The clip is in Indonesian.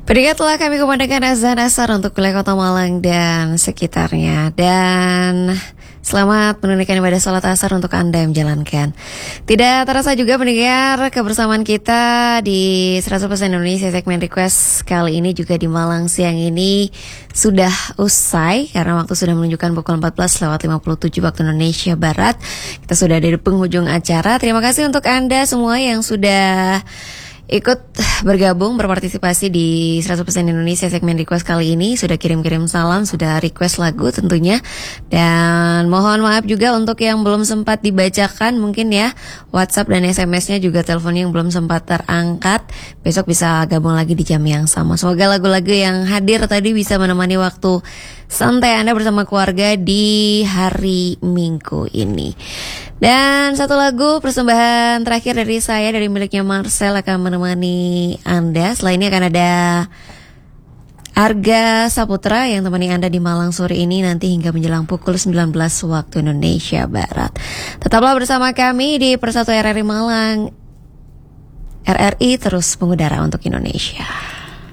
Berikanlah kami kumandangkan azan asar untuk wilayah Kota Malang dan sekitarnya. Dan selamat menunaikan ibadah salat asar untuk Anda yang menjalankan. Tidak terasa juga mendengar kebersamaan kita di 100% Indonesia segmen request kali ini juga di Malang siang ini sudah usai karena waktu sudah menunjukkan pukul 14:57 waktu Indonesia Barat. Kita sudah ada di penghujung acara. Terima kasih untuk Anda semua yang sudah ikut bergabung, berpartisipasi di 100% Indonesia segmen request kali ini. Sudah kirim-kirim salam, sudah request lagu tentunya. Dan mohon maaf juga untuk yang belum sempat dibacakan mungkin ya, WhatsApp dan SMS-nya juga teleponnya yang belum sempat terangkat. Besok bisa gabung lagi di jam yang sama. Semoga lagu-lagu yang hadir tadi bisa menemani waktu santai Anda bersama keluarga di hari Minggu ini. Dan satu lagu persembahan terakhir dari saya, dari miliknya Marcel akan menemani Anda. Setelah ini akan ada Arga Saputra yang temani Anda di Malang sore ini nanti hingga menjelang pukul 19 waktu Indonesia Barat. Tetaplah bersama kami di Persatu RRI Malang. RRI terus mengudara untuk Indonesia.